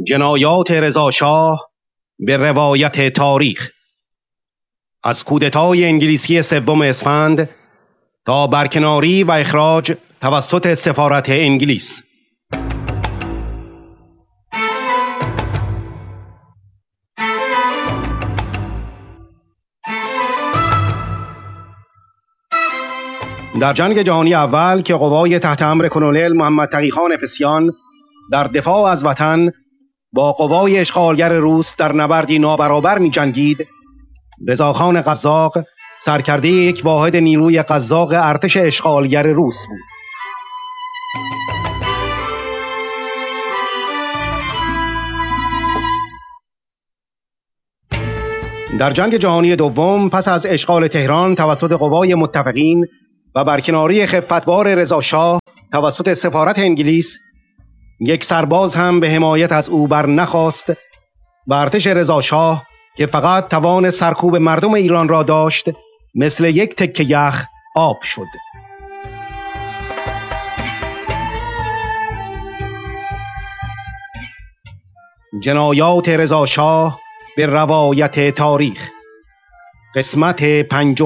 جنایات رضاشاه به روایت تاریخ. از کودتای انگلیسی 3 اسفند تا برکناری و اخراج توسط سفارت انگلیس. در جنگ جهانی اول که قوای تحت امر کلونل محمد تقی‌خان پسیان در دفاع از وطن با قوای اشغالگر روس در نبردی نابرابر می جنگید، رضاخان قزاق سرکرده یک واحد نیروی قزاق ارتش اشغالگر روس بود. در جنگ جهانی دوم پس از اشغال تهران توسط قوای متفقین و برکناری خفتبار رضاشاه توسط سفارت انگلیس، یک سرباز هم به حمایت از او بر نخواست و ارتش رضاشاه که فقط توان سرکوب مردم ایران را داشت مثل یک تکه یخ آب شد. جنایات رضاشاه به روایت تاریخ، قسمت 5.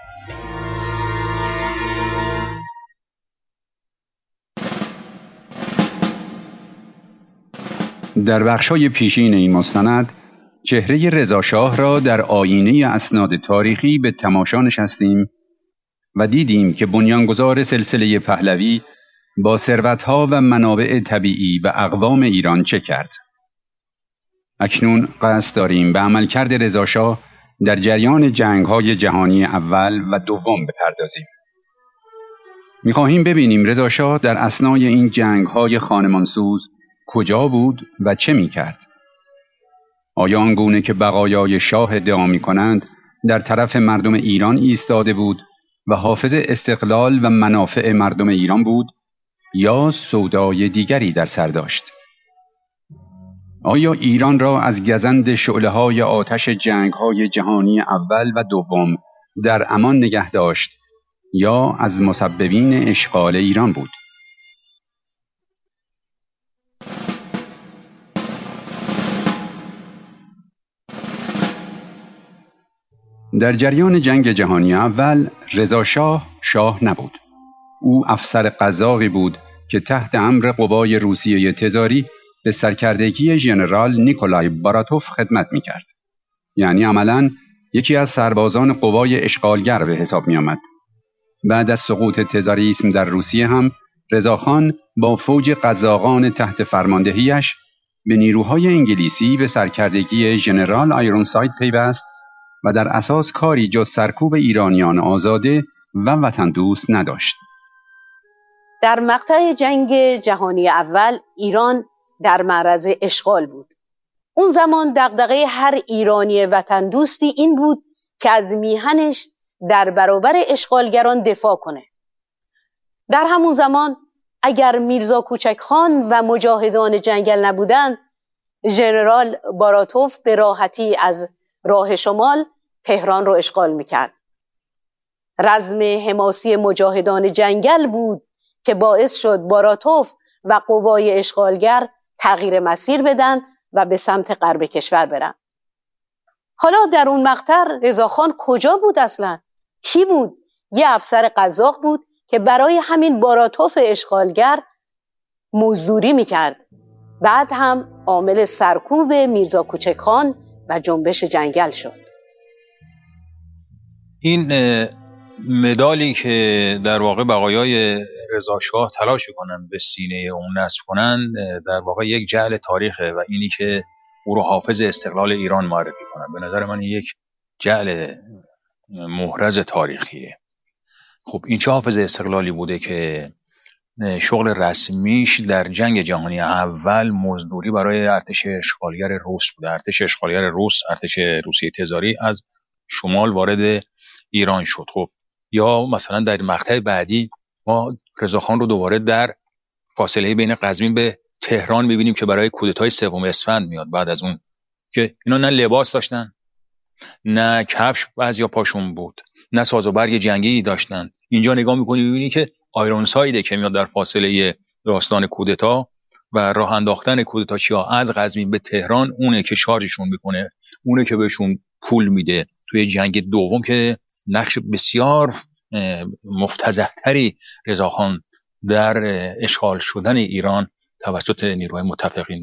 در بخشای پیشین این مستند چهره رضاشاه را در آینه اسناد تاریخی به تماشا نشستیم و دیدیم که بنیانگذار سلسله پهلوی با ثروت‌ها و منابع طبیعی و اقوام ایران چه کرد. اکنون قصد داریم به عملکرد رضاشاه در جریان جنگ‌های جهانی اول و دوم بپردازیم. می‌خواهیم ببینیم رضاشاه در اثنای این جنگ‌های خانمانسوز کجا بود و چه می‌کرد. آیا آنگونه که بقایای شاه ادعا می‌کنند در طرف مردم ایران ایستاده بود و حافظ استقلال و منافع مردم ایران بود، یا سودای دیگری در سر داشت؟ آیا ایران را از گزند شعله‌های آتش جنگ‌های جهانی اول و دوم در امان نگه داشت یا از مسببین اشغال ایران بود؟ در جریان جنگ جهانی اول رضاشاه شاه نبود. او افسر قزاقی بود که تحت امر قوای روسیه تزاری به سرکردگی ژنرال نیکولای باراتوف خدمت می‌کرد. یعنی عملاً یکی از سربازان قوای اشغالگر به حساب می‌آمد. بعد از سقوط تزاریسم در روسیه هم رضاخان با فوج قزاقان تحت فرماندهیش به نیروهای انگلیسی به سرکردگی ژنرال آیرونساید پیوست و در اساس کاری جز سرکوب ایرانیان آزاده و وطن دوست نداشت. در مقطع جنگ جهانی اول ایران در معرض اشغال بود. اون زمان دغدغه هر ایرانی وطن دوستی این بود که از میهنش در برابر اشغالگران دفاع کنه. در همون زمان اگر میرزا کوچکخان و مجاهدان جنگل نبودند، ژنرال باراتوف به راحتی از راه شمال تهران رو اشغال میکرد. رزم حماسی مجاهدان جنگل بود که باعث شد باراتوف و قوای اشغالگر تغییر مسیر بدن و به سمت غرب کشور برن. حالا در اون مقطع رضاخان کجا بود اصلا؟ کی بود؟ یه افسر قزاق بود که برای همین باراتوف اشغالگر مزدوری میکرد. بعد هم عامل سرکوب میرزا کوچکخان و جنبش جنگل شد. این مدالی که در واقع بقایای رضاشاه تلاش کنن به سینه اون نصب کنن در واقع یک جعل تاریخه و اینی که او رو حافظ استقلال ایران معرفی کنن، به نظر من یک جعل محرز تاریخیه. خب این چه حافظ استقلالی بوده که شغل رسمیش در جنگ جهانی اول مزدوری برای ارتش اشغالگر روس بوده. ارتش اشغالگر روس، ارتش روسیه تزاری از شمال وارد ایران شد. خب یا مثلا در مقطع بعدی ما رضاخان رو دوباره در فاصله بین قزوین به تهران می‌بینیم که برای کودتای 3 اسفند میاد. بعد از اون که اینا نه لباس داشتن، نه کفش بعضیا پاشون بود، نه ساز و برگ جنگی داشتن. اینجا نگاه می‌کنی می‌بینی که آیرونساید که میاد در فاصله داستان کودتا و راه انداختن کودتاچی‌ها از قزوین به تهران اونه که شارژشون میکنه، اونه که بهشون پول میده. توی جنگ دوم که نقش بسیار مفتضح‌تری رضاخان در اشغال شدن ایران توسط نیروهای متفقین